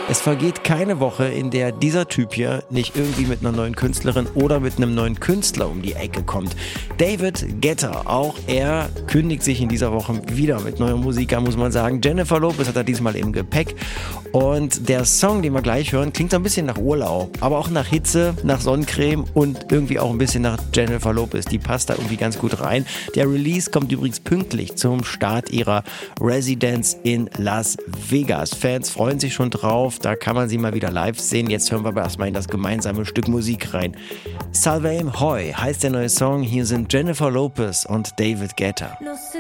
Es vergeht keine Woche, in der dieser Typ hier nicht irgendwie mit einer neuen Künstlerin oder mit einem neuen Künstler um die Ecke kommt. David Guetta, auch er kündigt sich in dieser Woche wieder mit neuer Musik an, muss man sagen. Jennifer Lopez hat er diesmal im Gepäck. Und der Song, den wir gleich hören, klingt so ein bisschen nach Urlaub, aber auch nach Hitze, nach Sonnencreme und irgendwie auch ein bisschen nach Jennifer Lopez. Die passt da irgendwie ganz gut rein. Der Release kommt übrigens pünktlich zum Start ihrer Residenz in Las Vegas. Fans freuen sich schon drauf, da kann man sie mal wieder live sehen. Jetzt hören wir aber erstmal in das gemeinsame Stück Musik rein. Salvame Hoy heißt der neue Song. Hier sind Jennifer Lopez und David Guetta. No sé